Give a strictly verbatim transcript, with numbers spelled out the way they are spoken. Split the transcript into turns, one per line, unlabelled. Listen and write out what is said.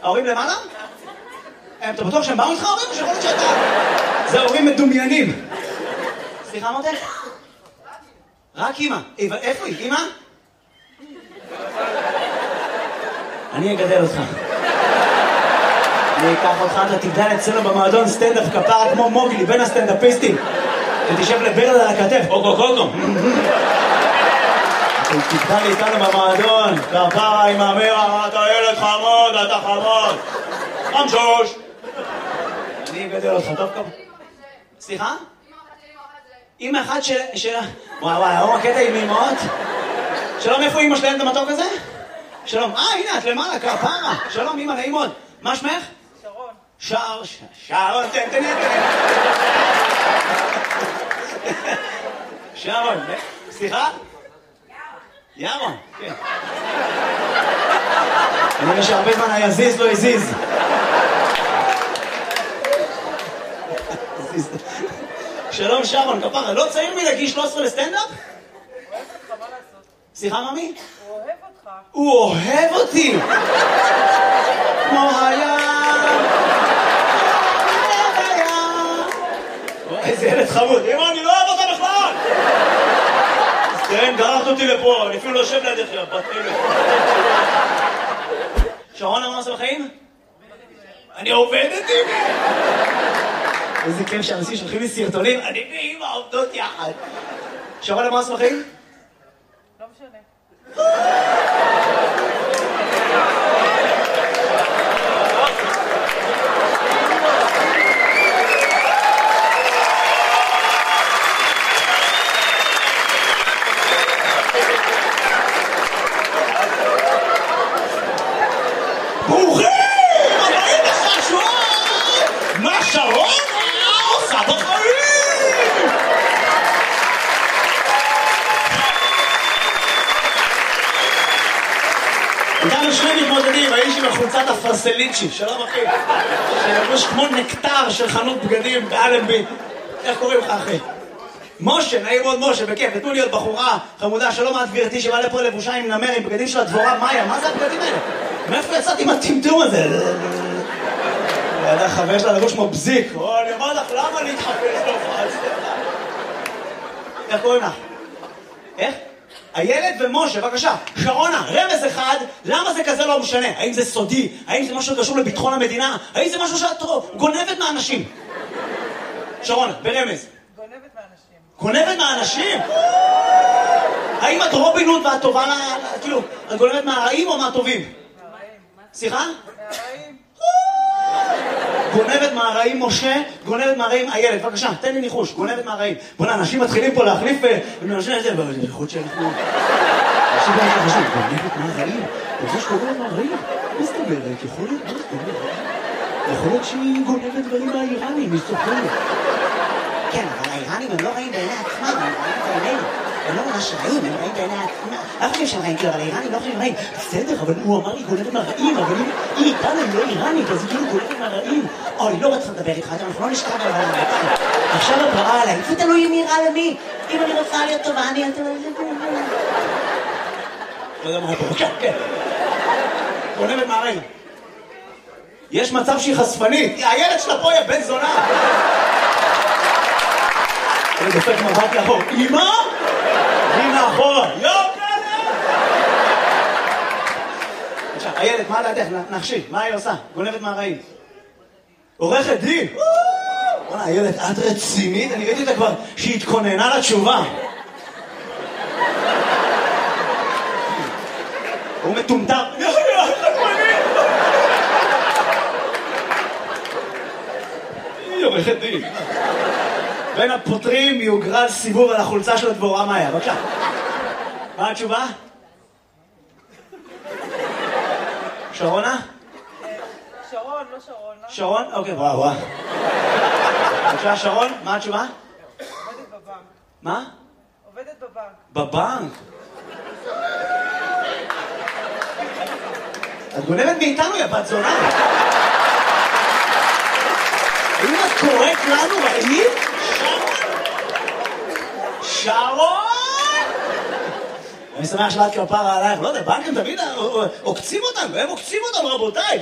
ההורים למעלה? אתה בטוח שהם באו איתך ההורים או שיכול להיות שאתה... זה ההורים מדומיינים. סליחה מותק? רק אמא. איפה היא? אמא? אני אגדל אותך. אני אקח אותך, אתה תגדל אצלנו במועדון סטנדאפ כפרה כמו מוגלי, בין הסטנדאפיסטים. ותשב לברד על הכתף, אוגו קוגו. אתה תגדל איתנו במועדון, כפרה עם אמרה, אתה ילד חמוד, אתה חמוד. חמשוש. אני אגדל אותך, טוב כמה. סליחה? אמא אחת של... וואי וואי, היום הקטע עם אמאות. שלום, איפה אמא שלהם את המתוק הזה? שלום, אה, הנה, את למעלה, כפרה. שלום, אמא, נעים מאוד. מה שמך?
שרון.
שר, שרון, תן, תן, תן. שרון, סליחה? ירון, כן. אני רואה שהרבה זמן היה זיז, לא הזיז. שלום, שרון, כפרה, לא צעיר מלהגיש שלוש עשרה לסטנדאפ?
הוא אוהב אותך, מה לעשות?
סליחה, ממי?
הוא אוהב אותך.
הוא אוהב אותי! כמו היה... איזה ילד חמוד. אמא, אני לא אוהב אותה בכלל! אז תראה, גררת אותי לפה, אני אפילו לא יושב לידך, בת אלף. שרון, מה עושה בחיים? אני עובדת עם מי? איזה כיף שאנשים שולחים לי סרטונים, אני ואמא עובדות יחד. שרון, מה עושה בחיים?
לא משנה.
ברוכים! הבאים לחשוב! מה שרון עושה בחיים? איתנו שני מתמודדים, האיש עם החולצת הפרסליצ'י, שלום אחי, שלבוש כמו נקטר של חנות בגדים באלנבי. איך קוראים לך אחי? משה, נעים מאוד משה, בכיף, נתנו לי עוד בחורה חמודה, שלום את גברתי שבאה לפה לבושה עם נמר, עם בגדים של הדבורה מאיה, מה זה הבגדים האלה? מאיפה יצאתי עם הטמטום הזה? ידע חבר שלה לבוש כמו בזיק, או אני אומר לך, למה להתחפש לו? איך קוראים לך? איך? הילד ומשה, בבקשה, שרונה, רמז אחד, למה זה כזה לא משנה? האם זה סודי? האם זה משהו קשור לביטחון המדינה? האם זה משהו שאת גונבת מהאנשים? שרונה, ברמז.
גונבת מהאנשים.
גונבת מהאנשים? האם את רובין הוד ואת טובה לה, כאילו, את גונבת מהרעים או מהטובים?
מהרעים.
סליחה?
מהרעים.
גונבת מהרעים משה, גונבת מהרעים הילד, בבקשה, תן לי ניחוש, גונבת מהרעים. בוא'נה, אנשים מתחילים פה להחליף, אנשים את זה, יכול להיות שאנחנו... אנשים גם חשוב, גונבת מהרעים? אתה חושב שגונבת מהרעים? מה זאת אומרת? יכול להיות, מה זאת אומרת? יכול להיות שהיא גונבת דברים מהאיראנים, היא צוחקת. כן, אבל האיראנים הם לא רעים בעיני עצמם, הם רעים בעינינו. הם לא ממש רעים, הם רעים בעיני עצמם. אנחנו חושבים שהם רעים, כאילו, אבל האיראנים לא חושבים רעים. בסדר, אבל הוא אמר לי גונבת מהרעים, אבל היא איתנו, היא לא איראנית, אז היא כאילו גונבת מהרעים. אוי, לא רוצה לדבר איתך, אנחנו לא נשכב על העולם. עכשיו את רעה עליי, זה תלוי אם נראה למי. אם אני רוצה להיות טובה, אני... לא יודע מה פה, כן, כן. גונבת מהרעים. יש מצב שהיא חשפנית. הילד שלה פה, יא בן זונה. אני דופק מבט לאחור. אמא? אמא אחורה. יו, כלב! עכשיו, הילד, מה לידך? נחשי, מה היא עושה? גונבת מהרעים. עורכת דין. וואלה, הילד, את רצינית? אני ראיתי אותה כבר שהיא התכוננה לתשובה. הוא מטומטם. יו, יו, חכמנית! היא עורכת דין. בין הפותרים יוגרל סיבוב על החולצה של הדבורה מאיה. בבקשה. מה התשובה? שרונה?
שרון, לא שרון.
שרון? אוקיי, וואו, וואו. בבקשה, שרון, מה התשובה?
עובדת בבנק.
מה?
עובדת בבנק.
בבנק? את גונבת מאיתנו, יא בת זונה. האם את קוראת לנו רעים? שרון! אני שמח שלאת כפרה עלייך, לא יודע, בנקים תמיד עוקצים אותנו, הם עוקצים אותנו רבותיי.